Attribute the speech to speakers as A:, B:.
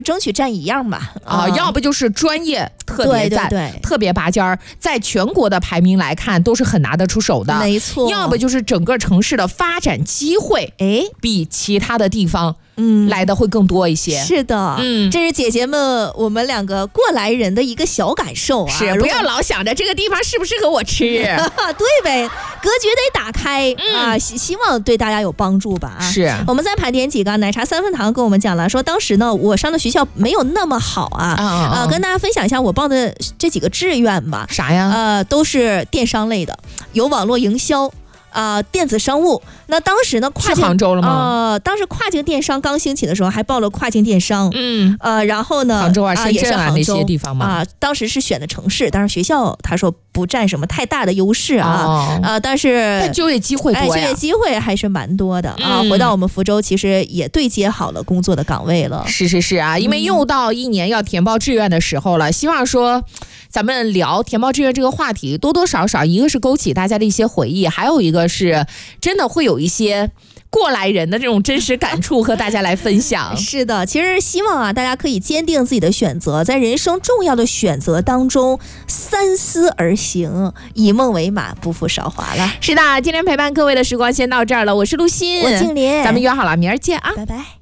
A: 争取占一样吧。
B: 要不就是专业特别赞，
A: 对，
B: 特别拔尖儿，在全国的排名来看都是很拿得出手的，
A: 没错。
B: 要不就是整个城市的发展机会，比其他的地方来的会更多一些。
A: 是的，这是姐姐们我们两个过来人的一个小感受啊。
B: 是，不要老想着这个地方适不适合我吃，
A: 对呗，格局得打开啊，希望对大家有帮助吧。
B: 是，
A: 我们再盘点几个。奶茶三分堂跟我们讲了，说当时呢我上的学校没有那么好啊，跟大家分享一下我报的这几个志愿吧。
B: 啥呀？
A: 都是电商类的，有网络营销。电子商务。那当时呢，
B: 去杭州了吗？
A: 当时跨境电商刚兴起的时候，还报了跨境电商。然后呢，
B: 杭州啊、深圳啊那些地方嘛。
A: 当时是选的城市，当然学校他说不占什么太大的优势啊。但是
B: 就业机会多呀，
A: 就业机会还是蛮多的啊。回到我们福州，其实也对接好了工作的岗位了。
B: 是啊，因为又到一年要填报志愿的时候了，希望说咱们聊填报志愿这个话题，多多少少一个是勾起大家的一些回忆，还有一个是真的会有一些过来人的这种真实感触和大家来分享。
A: 是的，其实希望大家可以坚定自己的选择，在人生重要的选择当中三思而行，以梦为马，不负韶华了。
B: 是的，今天陪伴各位的时光先到这儿了，我是陆欣，
A: 我静莲，
B: 咱们约好了明儿见啊，
A: 拜拜。